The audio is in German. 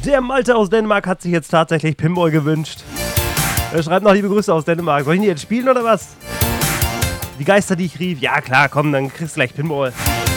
Der Malte aus Dänemark hat sich jetzt tatsächlich Pinball gewünscht. Er schreibt noch liebe Grüße aus Dänemark. Soll ich ihn jetzt spielen oder was? Die Geister, die ich rief. Ja klar, komm, dann kriegst du gleich Pinball.